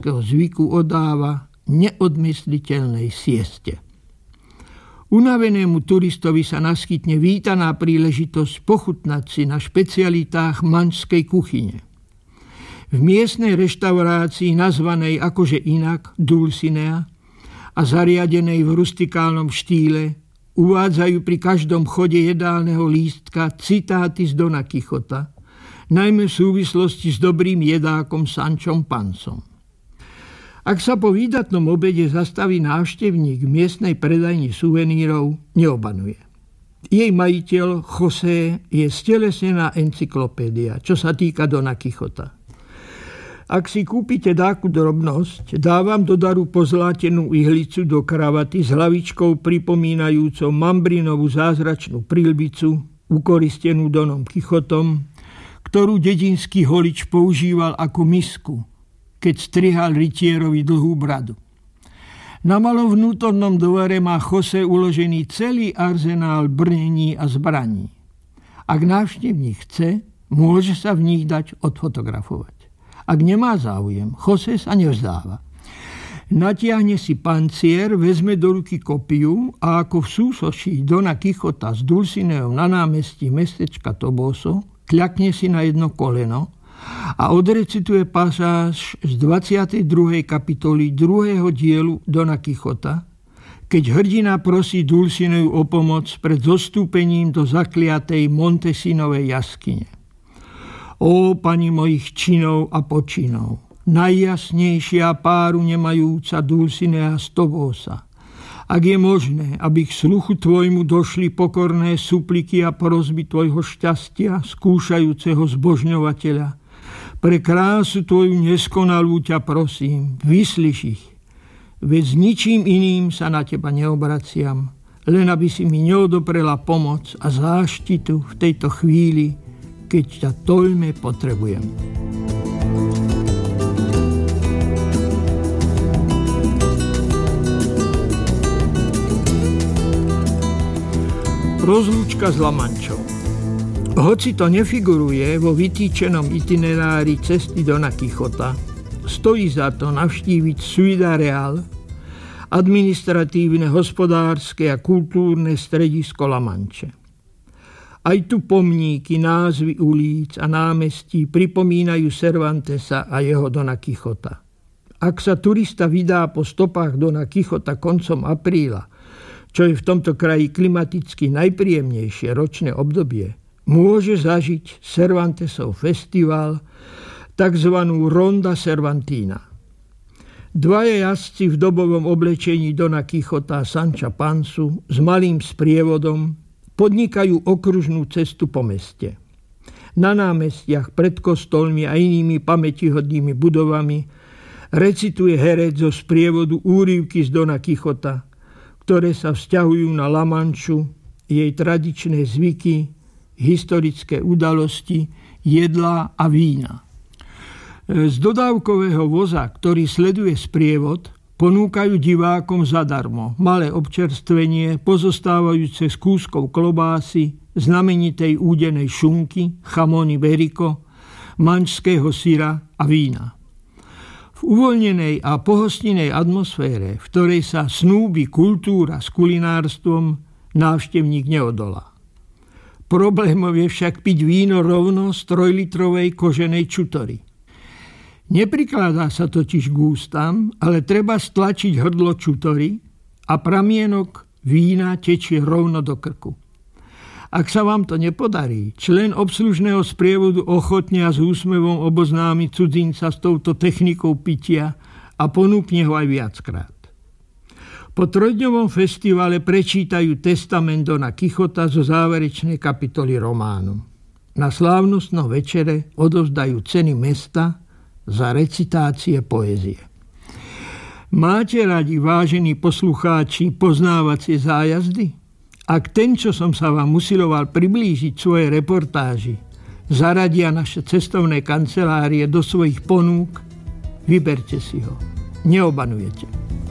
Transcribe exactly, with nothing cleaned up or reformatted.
slovenského zvyku odáva neodmysliteľnej sieste. Unavenému turistovi sa naskytne vítaná príležitosť pochutnať si na špecialitách manžskej kuchyne. V miestnej reštaurácii nazvanej akože inak Dulcinea a zariadenej v rustikálnom štýle uvádzajú pri každom chode jedálneho lístka citáty z Dona Kichota, najmä v súvislosti s dobrým jedákom Sančom Pansom. Ak sa po výdatnom obede zastaví návštevník v miestnej predajni suvenírov, neobanuje. Jej majiteľ José je stelesnená encyklopédia, čo sa týka Dona Kichota. Ak si kúpite dáku drobnosť, dávam do daru pozlátenú ihlicu do kravaty s hlavičkou pripomínajúcou mambrinovú zázračnú príľbicu, ukoristenú Donom Kichotom, ktorú dedinský holič používal ako misku, keď strihal rytierovi dlhú bradu. Na malom vnútornom dvore má José uložený celý arzenál brnení a zbraní. Ak návštevník chce, môže sa v nich dať odfotografovať. Ak nemá záujem, José sa nevzdáva. Natiahne si pancier, vezme do ruky kopiu a ako v súsoší Dona Kichota s Dulcineou na námestí mestečka Toboso kľakne si na jedno koleno a odrecituje pasáž z dvadsiatej druhej kapitoly druhého dielu Dona Kichota, keď hrdina prosí Dulcineu o pomoc pred zostúpením do zakliatej Montesinovej jaskyne. Ó, pani mojich činov a počinov, najjasnejšia páru nemajúca Dulcinea z Tobosa, ak je možné, aby k sluchu tvojmu došli pokorné supliky a prosby tvojho šťastia, skúšajúceho zbožňovateľa, pre krásu tvoju neskonalú ťa prosím, vyslyš ich, veď s ničím iným sa na teba neobraciam, len aby si mi neodoprela pomoc a záštitu v tejto chvíli, keď ťa toľme potrebujem. Rozlúčka s Lamančou. Hoci to nefiguruje vo vytýčenom itinerári cesty Dona Kichota, stojí za to navštíviť Ciudad Real, administratívne, hospodárske a kultúrne stredisko Lamanče. Aj tu pomníky, názvy ulic a námestí pripomínajú Cervantesa a jeho Dona Kichota. Ak sa turista vydá po stopách Dona Kichota koncom apríla, čo je v tomto kraji klimaticky najpríjemnejšie ročné obdobie, môže zažiť Cervantesov festival, takzvanú Ronda Cervantina. Dvaja jazdci v dobovom oblečení Dona Kichota a Sanča Pansu s malým sprievodom podnikajú okružnú cestu po meste. Na námestiach pred kostolmi a inými pamätihodnými budovami recituje herec zo sprievodu úryvky z Dona Kichota, ktoré sa vzťahujú na Lamanču, jej tradičné zvyky, historické udalosti, jedlá a vína. Z dodávkového voza, ktorý sleduje sprievod, ponúkajú divákom zadarmo malé občerstvenie pozostávajúce z kúskov klobásy, znamenitej údenej šunky, chamon iberico, manžského syra a vína. V uvoľnenej a pohostinnej atmosfére, v ktorej sa snúbi kultúra s kulinárstvom, návštevník neodolá. Problémom je však piť víno rovno z trojlitrovej koženej čutory. Neprikladá sa totiž k ústam, ale treba stlačiť hrdlo čutory a pramienok vína tečie rovno do krku. Ak sa vám to nepodarí, člen obslužného sprievodu ochotne a s úsmevom oboznámi cudzinca s touto technikou pitia a ponúkne ho aj viackrát. Po trojdňovom festivale prečítajú testament Dona Kichota zo záverečnej kapitoly románu. Na slávnostnom večere odovzdajú ceny mesta za recitácie poézie. Máte radi, vážení poslucháči, poznávacie zájazdy? Ak ten, čo som sa vám usiloval priblížiť svoje reportáži, zaradia naše cestovné kancelárie do svojich ponúk, vyberte si ho. Neobanujete.